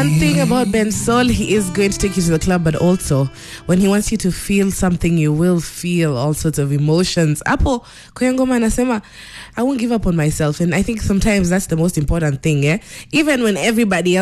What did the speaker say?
One thing about Ben Sol, he is going to take you to the club, but also when he wants you to feel something, you will feel all sorts of emotions. Apo Koyangoma anasema, I won't give up on myself, and I think sometimes that's the most important thing. Even when everybody else